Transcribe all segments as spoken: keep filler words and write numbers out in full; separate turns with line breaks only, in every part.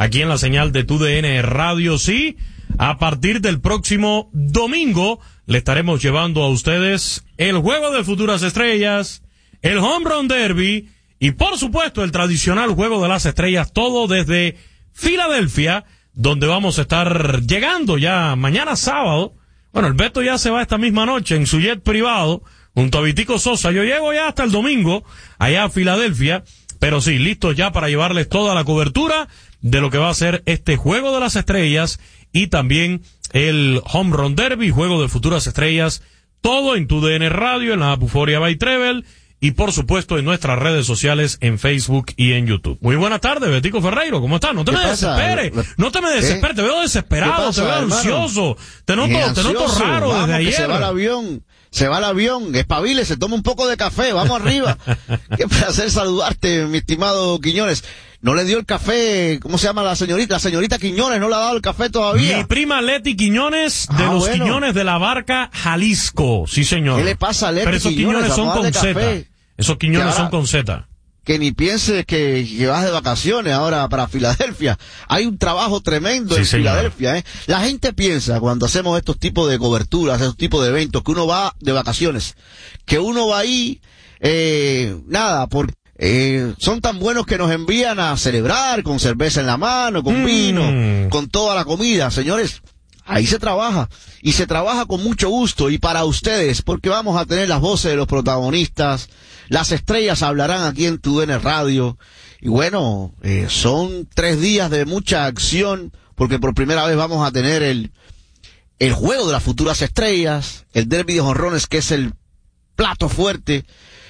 aquí en la señal de Tu D N Radio. Sí, a partir del próximo domingo le estaremos llevando a ustedes el Juego de Futuras Estrellas, el Home Run Derby y por supuesto el tradicional Juego de las Estrellas, todo desde Filadelfia, donde vamos a estar llegando ya mañana sábado. Bueno, el Beto ya se va esta misma noche en su jet privado junto a Vitico Sosa. Yo llego ya hasta el domingo allá a Filadelfia, pero sí, listos ya para llevarles toda la cobertura de lo que va a ser este Juego de las Estrellas y también el Home Run Derby, Juego de Futuras Estrellas, todo en Tu D N Radio, en la app Euphoria by Trevel y por supuesto en nuestras redes sociales en Facebook y en YouTube. Muy buenas tardes, Betico Ferreiro, ¿cómo estás? No te me desesperes, no te me desesperes, te veo desesperado, te veo ansioso, te noto, te noto raro desde ayer.
Se va el avión, se va el avión, espabile, se toma un poco de café, vamos arriba. Qué placer saludarte, mi estimado Quiñones. No le dio el café, ¿cómo se llama la señorita? La señorita Quiñones no le ha dado el café todavía.
Mi prima Leti Quiñones, de ah, los bueno. Quiñones de la Barca, Jalisco. Sí, señor.
¿Qué le pasa a Leti
Pero esos
Quiñones,
Quiñones son con Z. Esos Quiñones ahora, son con Z.
Que ni pienses que, que vas de vacaciones ahora para Filadelfia. Hay un trabajo tremendo sí, en señor. Filadelfia, ¿eh? La gente piensa cuando hacemos estos tipos de coberturas, estos tipos de eventos, que uno va de vacaciones. Que uno va ahí, eh, nada, por... Eh, son tan buenos que nos envían a celebrar con cerveza en la mano, con mm. vino, con toda la comida. Señores, ahí se trabaja y se trabaja con mucho gusto y para ustedes, porque vamos a tener las voces de los protagonistas, las estrellas hablarán aquí en Tu D N Radio y bueno, eh, son tres días de mucha acción porque por primera vez vamos a tener el el juego de las futuras estrellas, el derbi de jonrones que es el plato fuerte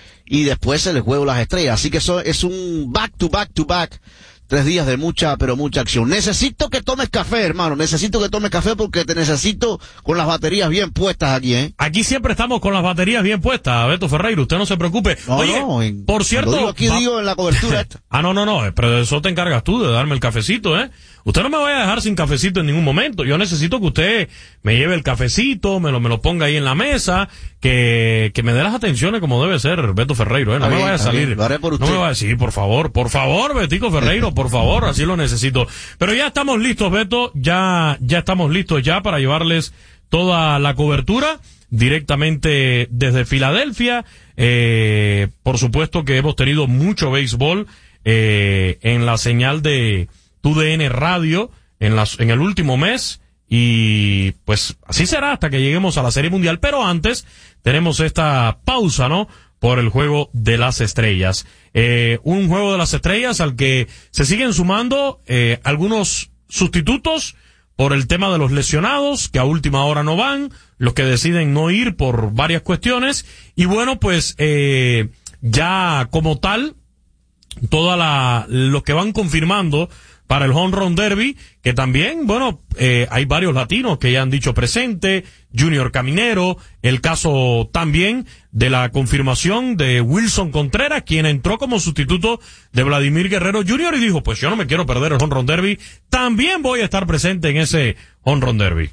y después el juego de las estrellas. Así que eso es un back to back to back. Tres días de mucha, pero mucha acción. Necesito que tomes café, hermano. Necesito que tomes café porque te necesito con las baterías bien puestas aquí, ¿eh?
Aquí siempre estamos con las baterías bien puestas, Beto Ferreiro. Usted no se preocupe.
No,
Oye,
no, en,
por cierto...
Digo aquí va... digo en la cobertura esta.
Ah, no, no, no. Pero de eso te encargas tú, de darme el cafecito, ¿eh? Usted no me vaya a dejar sin cafecito en ningún momento. Yo necesito que usted me lleve el cafecito, me lo, me lo ponga ahí en la mesa, que, que me dé las atenciones como debe ser, Beto Ferreiro, ¿eh? No me vaya a salir.
Lo haré por usted.
No me vaya a decir, por favor, por favor, Betico Ferreiro, por favor, así lo necesito. Pero ya estamos listos, Beto, ya, ya estamos listos ya para llevarles toda la cobertura directamente desde Filadelfia. Eh, por supuesto que hemos tenido mucho béisbol, eh, en la señal de Tu D N Radio en las, en el último mes y pues así será hasta que lleguemos a la Serie Mundial, pero antes tenemos esta pausa, ¿no? Por el Juego de las Estrellas. Eh, un Juego de las Estrellas al que se siguen sumando eh, algunos sustitutos por el tema de los lesionados, que a última hora no van, los que deciden no ir por varias cuestiones, y bueno, pues eh, ya como tal, toda la, los que van confirmando para el Home Run Derby, que también, bueno, eh, hay varios latinos que ya han dicho presente, Junior Caminero, el caso también de la confirmación de Wilson Contreras, quien entró como sustituto de Vladimir Guerrero junior y dijo, pues yo no me quiero perder el Home Run Derby, también voy a estar presente en ese Home Run Derby.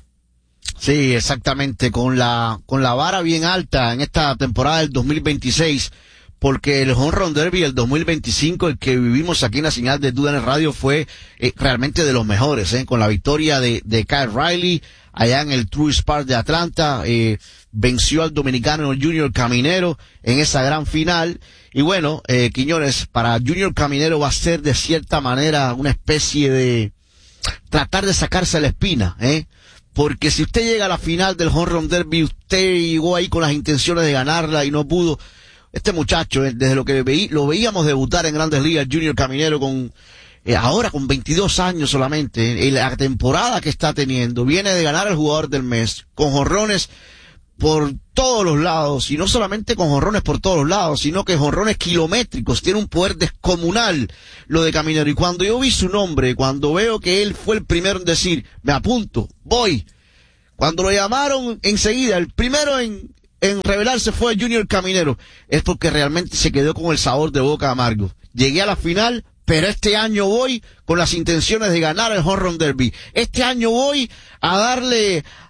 Sí, exactamente, con la, con la vara bien alta en esta temporada del dos mil veintiséis, porque el Home Run Derby del dos mil veinticinco, el que vivimos aquí en la señal de Tu D N Radio, fue eh, realmente de los mejores, ¿eh? Con la victoria de, de Kyle Riley, allá en el Truist Park de Atlanta, eh, venció al dominicano Junior Caminero en esa gran final, y bueno, eh, Quiñones, para Junior Caminero va a ser de cierta manera una especie de tratar de sacarse la espina, ¿eh? Porque si usted llega a la final del Home Run Derby, usted llegó ahí con las intenciones de ganarla y no pudo. Este muchacho, desde lo que veí, lo veíamos debutar en Grandes Ligas, Junior Caminero, con eh, ahora con veintidós años solamente, eh, la temporada que está teniendo, viene de ganar el jugador del mes, con jonrones por todos los lados, y no solamente con jonrones por todos los lados, sino que jonrones kilométricos, tiene un poder descomunal lo de Caminero, y cuando yo vi su nombre, cuando veo que él fue el primero en decir, me apunto, voy, cuando lo llamaron enseguida, el primero en en revelarse fue Junior Caminero, es porque realmente se quedó con el sabor de boca amargo. Llegué a la final, pero este año voy con las intenciones de ganar el Home Run Derby. Este año voy a darle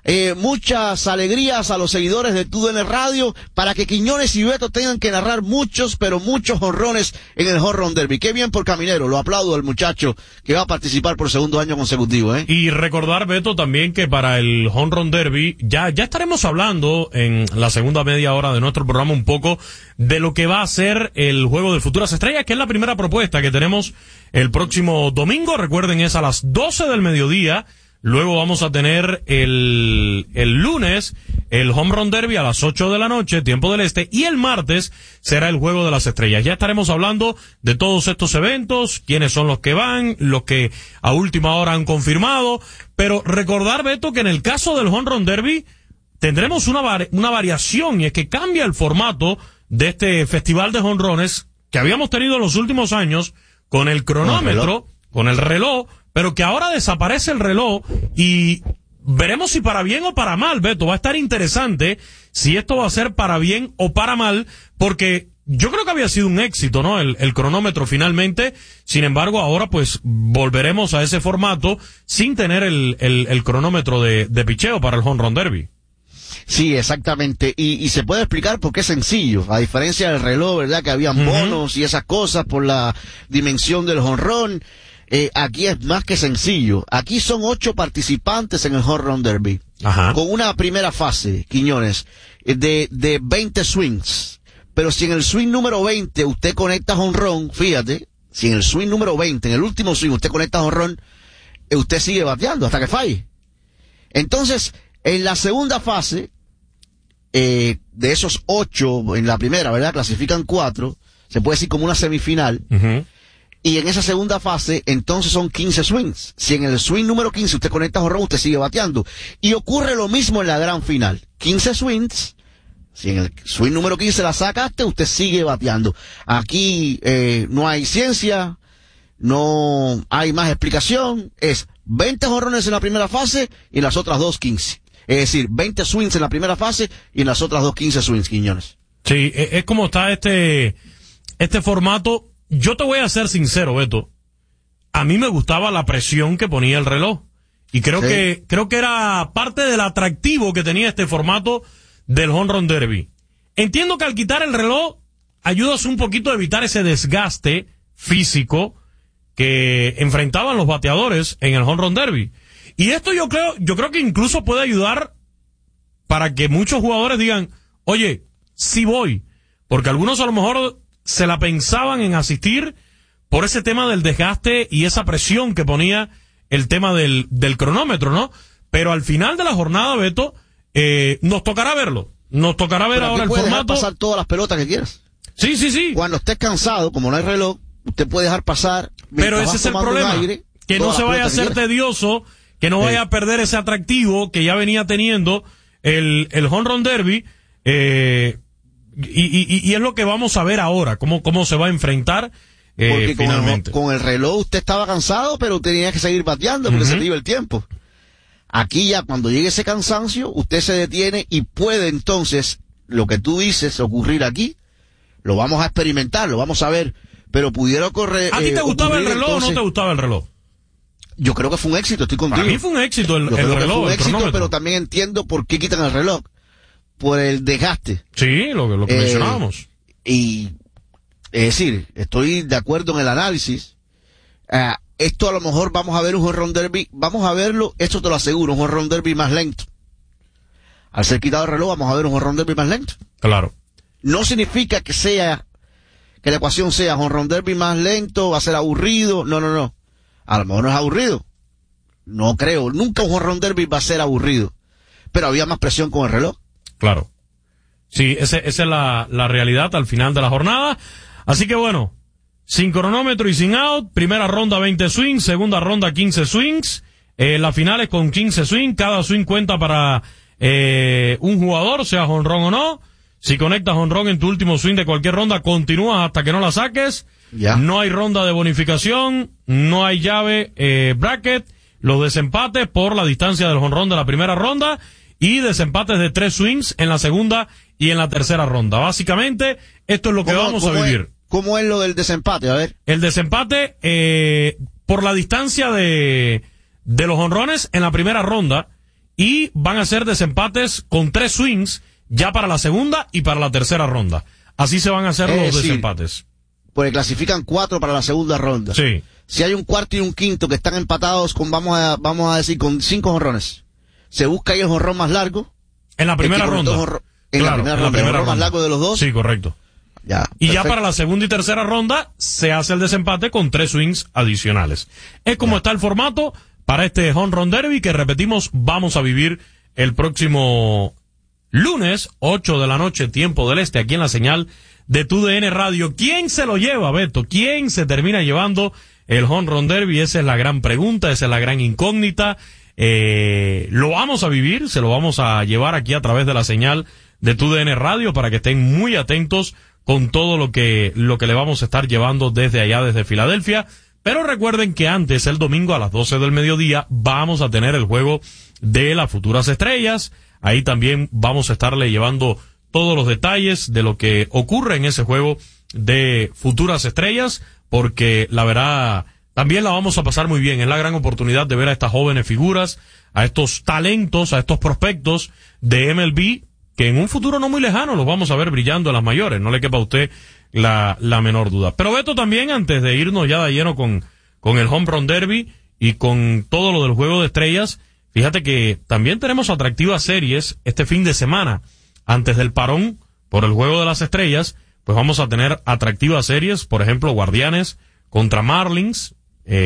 eh, muchas alegrías a los seguidores de T U D N Radio para que Quiñones y Beto tengan que narrar muchos, pero muchos jonrones en el Home Run Derby. Qué bien por Caminero, lo aplaudo al muchacho que va a participar por segundo año consecutivo, ¿eh?
Y recordar, Beto, también que para el Home Run Derby, ya, ya estaremos hablando en la segunda media hora de nuestro programa un poco de lo que va a ser el Juego de Futuras Estrellas, que es la primera propuesta que tenemos el próximo domingo. Recuerden, es a las doce del mediodía. Luego vamos a tener el, el lunes el Home Run Derby a las ocho de la noche, tiempo del este, y el martes será el Juego de las Estrellas. Ya estaremos hablando de todos estos eventos, quiénes son los que van, los que a última hora han confirmado, pero recordar, Beto, que en el caso del Home Run Derby tendremos una, vari- una variación, y es que cambia el formato de este festival de jonrones que habíamos tenido en los últimos años con el cronómetro, con el reloj, pero que ahora desaparece el reloj, y veremos si para bien o para mal, Beto. Va a estar interesante si esto va a ser para bien o para mal, porque yo creo que había sido un éxito, ¿no? El, el cronómetro finalmente. Sin embargo, ahora pues volveremos a ese formato sin tener el, el, el cronómetro de, de picheo para el Home Run Derby.
Sí, exactamente, y, y se puede explicar por qué es sencillo, a diferencia del reloj, ¿verdad? Que habían uh-huh. bonos y esas cosas por la dimensión del jonrón. Eh, aquí es más que sencillo. Aquí son ocho participantes en el Home Run Derby. Ajá. Con una primera fase, Quiñones, de, de veinte swings. Pero si en el swing número veinte usted conecta home run, fíjate, si en el swing número veinte, en el último swing usted conecta home run, eh, usted sigue bateando hasta que falle. Entonces, en la segunda fase, eh, de esos ocho, en la primera, ¿verdad? Clasifican cuatro, se puede decir como una semifinal. Uh-huh. Y en esa segunda fase, entonces son quince swings. Si en el swing número quince usted conecta home run, usted sigue bateando. Y ocurre lo mismo en la gran final. quince swings. Si en el swing número quince la sacaste, usted sigue bateando. Aquí eh, no hay ciencia, no hay más explicación. Es veinte jonrones en la primera fase y en las otras dos quince. Es decir, veinte swings en la primera fase y en las otras dos quince swings, Quiñones.
Sí, es como está este, este formato. Yo te voy a ser sincero, Beto. A mí me gustaba la presión que ponía el reloj. Y creo sí. que, creo que era parte del atractivo que tenía este formato del Home Run Derby. Entiendo que al quitar el reloj, ayudas un poquito a evitar ese desgaste físico que enfrentaban los bateadores en el Home Run Derby. Y esto yo creo, yo creo que incluso puede ayudar para que muchos jugadores digan, oye, sí voy. Porque algunos a lo mejor se la pensaban en asistir por ese tema del desgaste y esa presión que ponía el tema del, del cronómetro, ¿no? Pero al final de la jornada, Beto, eh, nos tocará verlo. Nos tocará ver
Pero
ahora el
puede
formato.
Dejar pasar todas las pelotas que quieras.
Sí, sí, sí.
Cuando estés cansado, como no hay reloj, usted puede dejar pasar.
Pero ese es el problema. Aire, que no se vaya a hacer tedioso, que no sí. vaya a perder ese atractivo que ya venía teniendo el, el Home Run Derby, eh, Y, y, y es lo que vamos a ver ahora, cómo, cómo se va a enfrentar eh,
porque
finalmente.
Con el, con el reloj usted estaba cansado, pero tenía que seguir bateando porque uh-huh. se le iba el tiempo. Aquí ya cuando llegue ese cansancio, usted se detiene y puede entonces, lo que tú dices, ocurrir aquí, lo vamos a experimentar, lo vamos a ver, pero pudiera ocurrir...
¿A ti te
eh,
gustaba el reloj
entonces,
o no te gustaba el reloj?
Yo creo que fue un éxito, estoy contigo.
Para mí fue un éxito el,
yo
el
creo
reloj.
Que fue un
el
éxito, pero también entiendo por qué quitan el reloj. Por el desgaste.
Sí, lo que, lo que eh, mencionábamos.
Y, es decir, estoy de acuerdo en el análisis. Uh, esto a lo mejor vamos a ver un Home Run Derby, vamos a verlo, esto te lo aseguro, un Home Run Derby más lento. Al ser quitado el reloj, vamos a ver un Home Run Derby más lento.
Claro.
No significa que sea, que la ecuación sea Home Run Derby más lento, va a ser aburrido, no, no, no. A lo mejor no es aburrido. No creo, nunca un Home Run Derby va a ser aburrido. Pero había más presión con el reloj.
Claro. Sí, ese, esa es la, la realidad al final de la jornada. Así que bueno, sin cronómetro y sin out, primera ronda veinte swings, segunda ronda quince swings, eh, la final es con quince swings, cada swing cuenta para eh, un jugador, sea jonrón o no. Si conectas jonrón en tu último swing de cualquier ronda, continúas hasta que no la saques. Ya. No hay ronda de bonificación, no hay llave eh, bracket, los desempates por la distancia del jonrón de la primera ronda. Y desempates de tres swings en la segunda y en la tercera ronda. Básicamente, esto es lo que vamos a vivir.
Es, ¿Cómo es lo del desempate? A ver.
El desempate, eh, por la distancia de, de los jonrones en la primera ronda y van a ser desempates con tres swings ya para la segunda y para la tercera ronda. Así se van a hacer
es
los
decir,
desempates.
Porque clasifican cuatro para la segunda ronda.
Sí.
Si hay un cuarto y un quinto que están empatados con, vamos a, vamos a decir, con cinco jonrones, se busca ahí el jonrón más largo.
En la primera ronda.
Jonro, en
claro,
la primera
en
ronda,
la primera
el jonrón
ronda.
más largo de los dos.
Sí, correcto.
Ya,
y
perfecto.
ya para la segunda y tercera ronda se hace el desempate con tres swings adicionales. Es como ya está el formato para este Home Run Derby que, repetimos, vamos a vivir el próximo lunes, ocho de la noche, tiempo del este, aquí en la señal de Tu D N Radio. ¿Quién se lo lleva, Beto? ¿Quién se termina llevando el Home Run Derby? Esa es la gran pregunta, esa es la gran incógnita. Eh, lo vamos a vivir, se lo vamos a llevar aquí a través de la señal de Tu D N Radio para que estén muy atentos con todo lo que, lo que le vamos a estar llevando desde allá, desde Filadelfia. Pero recuerden que antes, el domingo a las doce del mediodía, vamos a tener el juego de las futuras estrellas. Ahí también vamos a estarle llevando todos los detalles de lo que ocurre en ese juego de futuras estrellas, porque la verdad, también la vamos a pasar muy bien. Es la gran oportunidad de ver a estas jóvenes figuras, a estos talentos, a estos prospectos de M L B, que en un futuro no muy lejano los vamos a ver brillando en las mayores, no le quepa a usted la, la menor duda. Pero Beto, también, antes de irnos ya de lleno con, con el Home Run Derby y con todo lo del juego de estrellas, fíjate que también tenemos atractivas series este fin de semana. Antes del parón por el juego de las estrellas, pues vamos a tener atractivas series, por ejemplo, Guardianes contra Marlins,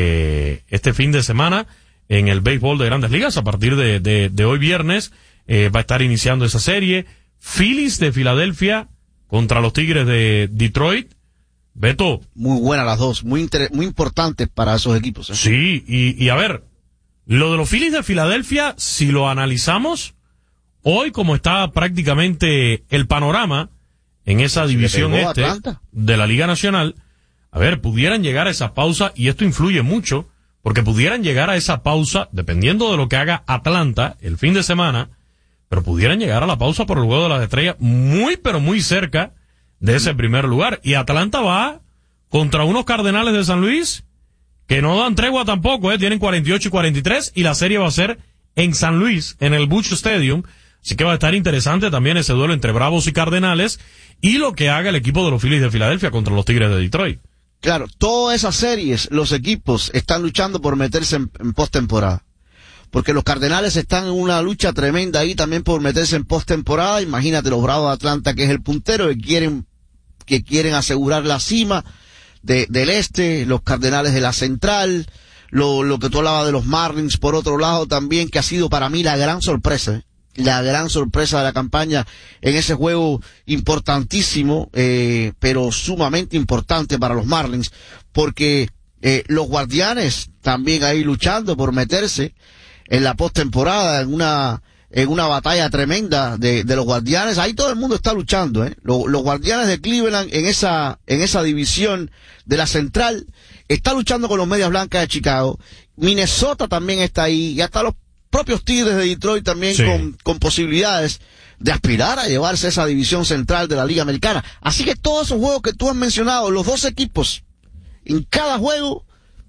eh, este fin de semana en el béisbol de Grandes Ligas, a partir de, de, de hoy viernes. Eh, va a estar iniciando esa serie. Phillies de Filadelfia contra los Tigres de Detroit. Beto.
Muy buenas las dos, muy inter- muy importantes para esos equipos. ¿eh?
Sí, y, y a ver, lo de los Phillies de Filadelfia, si lo analizamos, hoy como está prácticamente el panorama en esa
Si
división este
Atlanta.
de la Liga Nacional, a ver, pudieran llegar a esa pausa, y esto influye mucho, porque pudieran llegar a esa pausa, dependiendo de lo que haga Atlanta el fin de semana, pero pudieran llegar a la pausa por el juego de las estrellas muy, pero muy cerca de ese primer lugar. Y Atlanta va contra unos Cardenales de San Luis que no dan tregua tampoco, ¿eh? Tienen cuarenta y ocho y cuarenta y tres, y la serie va a ser en San Luis, en el Busch Stadium. Así que va a estar interesante también ese duelo entre Bravos y Cardenales, y lo que haga el equipo de los Phillies de Filadelfia contra los Tigres de Detroit.
Claro, todas esas series, los equipos están luchando por meterse en, en postemporada. Porque los Cardenales están en una lucha tremenda ahí también por meterse en postemporada. Imagínate los Bravos de Atlanta, que es el puntero, que quieren, que quieren asegurar la cima de, del este, los Cardenales de la central, lo, lo que tú hablabas de los Marlins por otro lado también, que ha sido para mí la gran sorpresa, ¿eh? La gran sorpresa de la campaña en ese juego importantísimo, eh, pero sumamente importante para los Marlins, porque eh, los Guardianes también ahí luchando por meterse en la postemporada, en una en una batalla tremenda de, de los Guardianes. Ahí todo el mundo está luchando, ¿eh? Los, los Guardianes de Cleveland en esa en esa división de la central está luchando con los Medias Blancas de Chicago. Minnesota también está ahí, y hasta los propios Tigres de Detroit también
sí.
con, con posibilidades de aspirar a llevarse esa división central de la Liga Americana. Así que todos esos juegos que tú has mencionado, los dos equipos, en cada juego,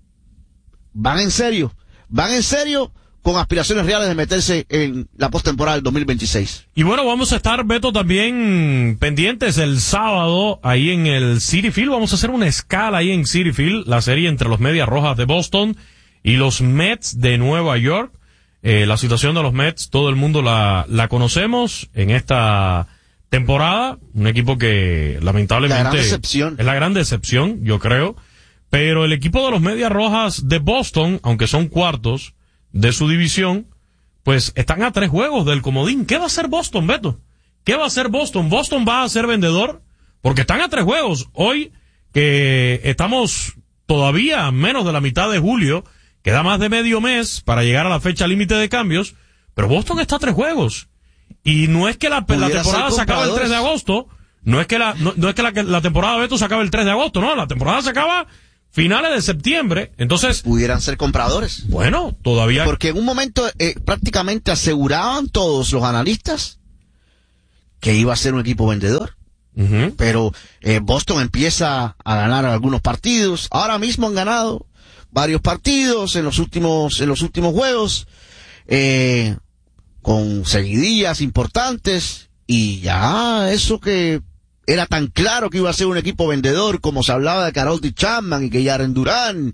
van en serio, van en serio con aspiraciones reales de meterse en la postemporada del dos mil veintiséis.
Y bueno, vamos a estar, Beto, también pendientes el sábado ahí en el Citi Field. Vamos a hacer una escala ahí en Citi Field, la serie entre los Medias Rojas de Boston y los Mets de Nueva York. Eh, la situación de los Mets, todo el mundo la, la conocemos en esta temporada. Un equipo que lamentablemente
La gran decepción.
es la gran decepción, yo creo. Pero el equipo de los Medias Rojas de Boston, aunque son cuartos de su división, pues están a tres juegos del comodín. ¿Qué va a hacer Boston, Beto? ¿Qué va a hacer Boston? Boston va a ser vendedor porque están a tres juegos. Hoy, que estamos todavía a menos de la mitad de julio, queda más de medio mes para llegar a la fecha límite de cambios, pero Boston está a tres juegos. Y no es que la, la temporada se acaba el tres de agosto, no es que la, no, no es que la, la temporada de Beto se acaba el tres de agosto, no, la temporada se acaba finales de septiembre, entonces...
Pudieran ser compradores.
Bueno, todavía...
Porque en un momento eh, prácticamente aseguraban todos los analistas que iba a ser un equipo vendedor.
Uh-huh.
Pero eh, Boston empieza a ganar algunos partidos. Ahora mismo han ganado varios partidos en los últimos en los últimos juegos. Eh, con seguidillas importantes, y ya eso que era tan claro que iba a ser un equipo vendedor, como se hablaba de Karol-Anthony Chapman y que Jaren Duran,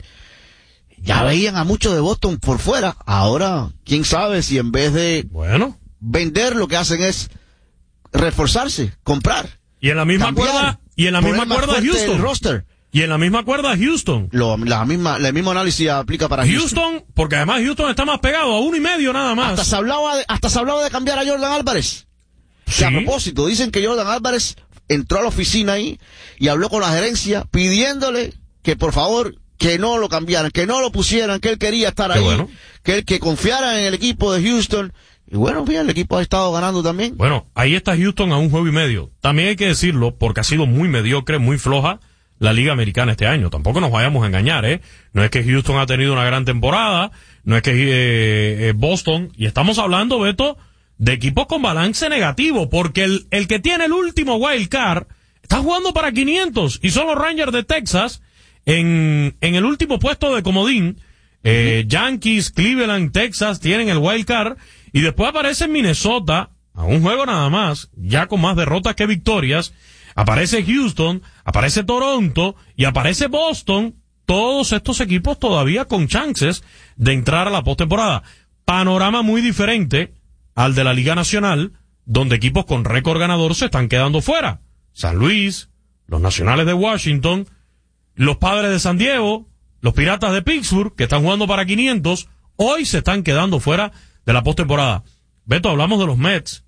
ya veían a muchos de Boston por fuera. Ahora, quién sabe si en vez de
bueno
vender, lo que hacen es reforzarse, comprar.
Y en la misma
cambiar,
cuerda, y en la misma cuerda Houston.
Roster.
Y en la misma cuerda Houston.
Lo, la misma, el mismo análisis aplica para Houston.
Houston, porque además Houston está más pegado a uno y medio nada más.
Hasta se hablaba de, hasta se hablaba de cambiar a Jordan Álvarez.
Sí.
Que a propósito, dicen que Jordan Álvarez entró a la oficina ahí y habló con la gerencia pidiéndole que por favor que no lo cambiaran, que no lo pusieran, que él quería estar
Qué
ahí,
bueno.
que él que confiara en el equipo de Houston. Y bueno, bien, el equipo ha estado ganando también.
Bueno, ahí está Houston a un juego y medio. También hay que decirlo, porque ha sido muy mediocre, muy floja la Liga Americana este año. Tampoco nos vayamos a engañar, ¿eh? No es que Houston ha tenido una gran temporada, no es que eh, eh, Boston, y estamos hablando, Beto, de equipos con balance negativo, porque el, el que tiene el último wild card está jugando para quinientos, y son los Rangers de Texas en, en el último puesto de comodín. Eh, Yankees, Cleveland, Texas tienen el wild card, y después aparece Minnesota, a un juego nada más, ya con más derrotas que victorias. Aparece Houston, aparece Toronto y aparece Boston, todos estos equipos todavía con chances de entrar a la postemporada. Panorama muy diferente al de la Liga Nacional, donde equipos con récord ganador se están quedando fuera. San Luis, los Nacionales de Washington, los Padres de San Diego, los Piratas de Pittsburgh, que están jugando para quinientos, hoy se están quedando fuera de la postemporada. Beto, hablamos de los Mets,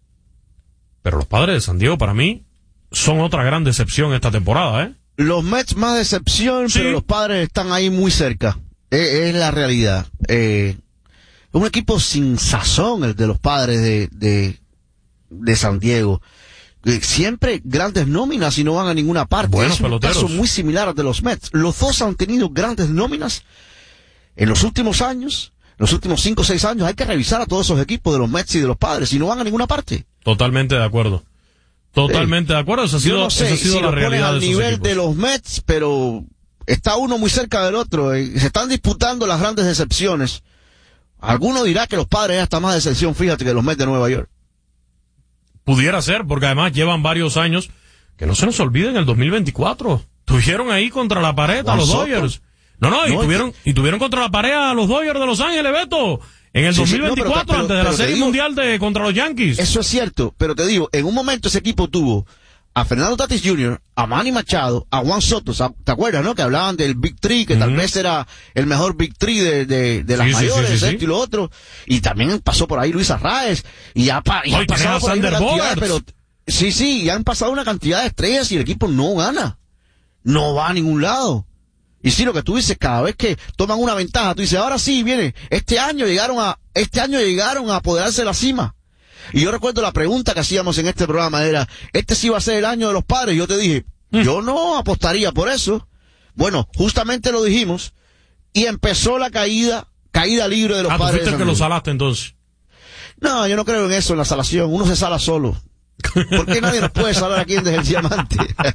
pero los Padres de San Diego para mí son otra gran decepción esta temporada, ¿eh?
Los Mets más decepción,
Sí.
pero los Padres están ahí muy cerca. Es, es la realidad. Eh, un equipo sin sazón el de los Padres de, de, de San Diego. Eh, Siempre grandes nóminas y no van a ninguna parte.
Buenos
es un
peloteros.
caso muy similar al de los Mets. Los dos han tenido grandes nóminas en los últimos años, los últimos cinco o seis años. Hay que revisar a todos esos equipos de los Mets y de los Padres y no van a ninguna parte.
Totalmente de acuerdo. Totalmente de acuerdo. Esa ha sido,
Yo no sé
esa ha sido
si
la
lo ponen
realidad
al
de esos
nivel
equipos.
de los Mets, pero está uno muy cerca del otro. eh, Se están disputando las grandes decepciones. Alguno dirá que los Padres ya están más decepción, fíjate, que los Mets de Nueva York.
Pudiera ser, porque además llevan varios años, que no se nos olviden, el dos mil veinticuatro. Tuvieron ahí contra la pared a
Juan
los
Soto.
Dodgers. No, no, y
No,
tuvieron, y tuvieron contra la pared a los Dodgers de Los Ángeles, Beto. En el
Sí, sí,
dos mil veinticuatro,
no, pero- pero-
antes de la
pero te
Serie
digo-
Mundial de contra los Yankees.
Eso es cierto, pero te digo, en un momento ese equipo tuvo a Fernando Tatis junior, a Manny Machado, a Juan Soto, ¿sa- ¿te acuerdas, no? Que hablaban del Big Three, que tal
Ujú.
vez era el mejor Big Three de, de, de las
Sí, sí, sí,
mayores,
sí, sí.
esto y lo otro. Y también pasó por ahí Luis Arraez, y ya, pa, y
Hoy
han pasado
tenés a
por ahí una
Sander
cantidad, de-
Bogaerts.
pero sí, sí, y han pasado una cantidad de estrellas y el equipo no gana. No va a ningún lado. Y sí, lo que tú dices, cada vez que toman una ventaja, tú dices, ahora sí, viene, este año llegaron a, este año llegaron a apoderarse de la cima. Y yo recuerdo la pregunta que hacíamos en este programa era, este sí va a ser el año de los Padres. Yo te dije,
Mm.
yo no apostaría por eso. Bueno, justamente lo dijimos, y empezó la caída, caída libre de los
Ah, tú
Padres de
fuiste el
San
que lo
Diego.
salaste entonces.
No, yo no creo en eso, en la salación. Uno se sala solo. ¿Por qué nadie nos puede salar aquí desde el diamante?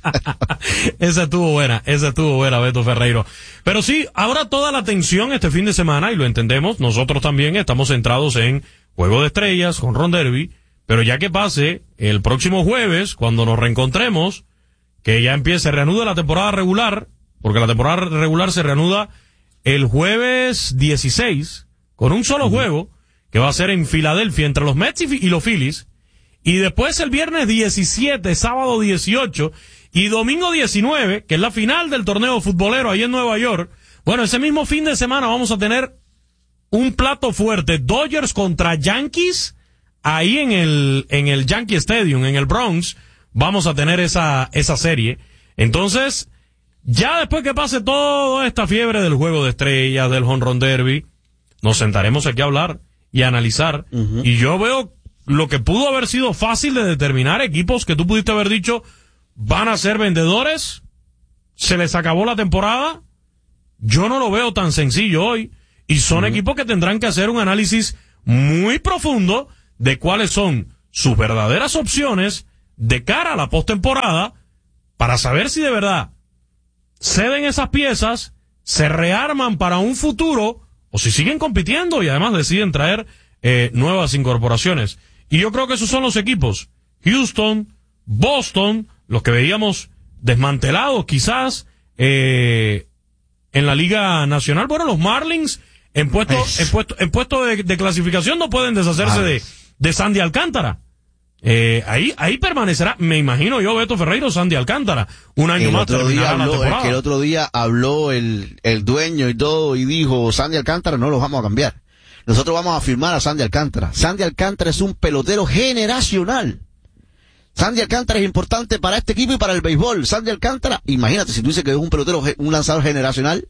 Esa estuvo buena, esa estuvo buena, Beto Ferreiro. Pero sí, ahora toda la atención este fin de semana, y lo entendemos, nosotros también estamos centrados en Juego de Estrellas, con Ron Derby, pero ya que pase el próximo jueves, cuando nos reencontremos, que ya empiece, reanuda la temporada regular, porque la temporada regular se reanuda el jueves dieciséis, con un solo juego, que va a ser en Filadelfia, entre los Mets y, y los Phillies, y después el viernes diecisiete, sábado dieciocho y domingo diecinueve, que es la final del torneo futbolero ahí en Nueva York. Bueno, ese mismo fin de semana vamos a tener un plato fuerte, Dodgers contra Yankees, ahí en el, en el Yankee Stadium, en el Bronx, vamos a tener esa, esa serie. Entonces, ya después que pase toda esta fiebre del Juego de Estrellas, del Home Run Derby, nos sentaremos aquí a hablar y a analizar. Uh-huh. Y yo veo lo que pudo haber sido fácil de determinar, equipos que tú pudiste haber dicho van a ser vendedores, se les acabó la temporada. Yo no lo veo tan sencillo hoy, y son uh-huh. equipos que tendrán que hacer un análisis muy profundo de cuáles son sus verdaderas opciones de cara a la postemporada, para saber si de verdad ceden esas piezas, se rearman para un futuro, o si siguen compitiendo y además deciden traer eh, nuevas incorporaciones. Y yo creo que esos son los equipos. Houston, Boston, los que veíamos desmantelados quizás, eh, en la Liga Nacional. Bueno, los Marlins, en puesto, en puesto, en puesto de, de clasificación no pueden deshacerse de, de Sandy Alcántara. Eh, ahí, ahí permanecerá, me imagino yo, Beto Ferreiro, Sandy Alcántara, un año
el
más
otro
terminará
día habló,
la temporada.
Es que el otro día habló el, el dueño y todo y dijo, Sandy Alcántara no los vamos a cambiar. Nosotros vamos a firmar a Sandy Alcántara. Sandy Alcántara es un pelotero generacional. Sandy Alcántara es importante para este equipo y para el béisbol. Sandy Alcántara, imagínate, si tú dices que es un pelotero, un lanzador generacional,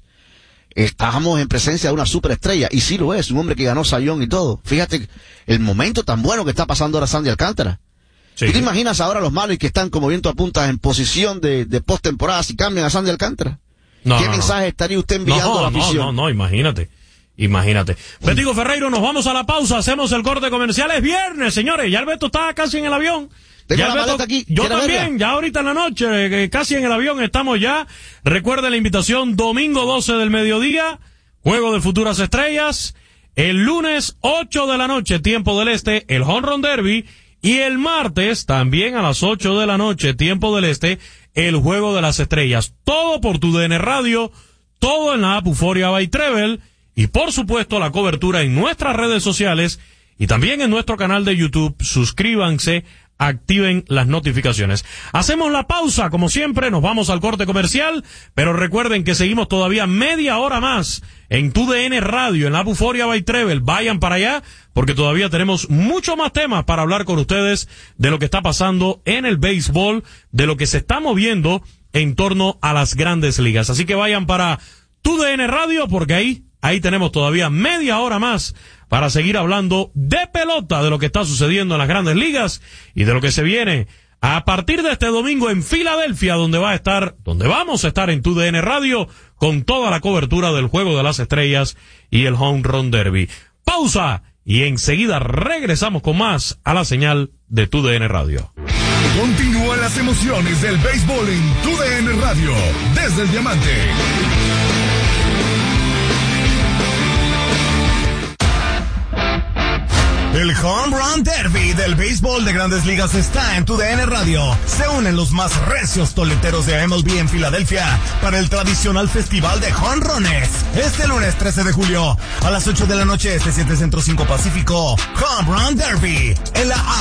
estamos en presencia de una superestrella, y sí lo es, un hombre que ganó Sayón y todo. Fíjate el momento tan bueno que está pasando ahora Sandy Alcántara. Sí. ¿Tú te imaginas ahora los Marlins que están como viento a punta en posición de, de postemporada si cambian a Sandy Alcántara?
No,
¿Qué
no,
mensaje
no.
estaría usted enviando
no,
a la
no,
afición?
No, no, no, imagínate. Imagínate. Betico Ferreiro, nos vamos a la pausa, hacemos el corte comercial. Es viernes, señores. Ya Alberto está casi en el avión.
Tengo
ya
la
Alberto,
maleta aquí.
yo también,
verla?
ya ahorita en la noche, eh, casi en el avión estamos ya. Recuerden la invitación, domingo doce del mediodía, Juego de Futuras Estrellas. El lunes ocho de la noche, tiempo del este, el Home Run Derby. Y el martes, también a las ocho de la noche, tiempo del este, el Juego de las Estrellas. Todo por tu D N Radio, todo en la app Euforia by Treble, y por supuesto la cobertura en nuestras redes sociales y también en nuestro canal de YouTube. Suscríbanse, activen las notificaciones. Hacemos la pausa, como siempre, nos vamos al corte comercial, pero recuerden que seguimos todavía media hora más en tu D N Radio, en la Euforia by Treble. Vayan para allá, porque todavía tenemos mucho más temas para hablar con ustedes de lo que está pasando en el béisbol, de lo que se está moviendo en torno a las grandes ligas. Así que vayan para tu D N Radio, porque ahí, ahí tenemos todavía media hora más para seguir hablando de pelota, de lo que está sucediendo en las grandes ligas y de lo que se viene a partir de este domingo en Filadelfia, donde va a estar, donde vamos a estar en tu D N Radio con toda la cobertura del Juego de las Estrellas y el Home Run Derby. Pausa y enseguida regresamos con más a la señal de tu D N Radio.
Continúan las emociones del béisbol en tu D N Radio desde el Diamante. El Home Run Derby del béisbol de Grandes Ligas está en tu D N Radio. Se unen los más recios toleteros de M L B en Filadelfia para el tradicional festival de jonrones. Este lunes trece de julio a las ocho de la noche, este siete Centro cinco Pacífico. Home Run Derby en la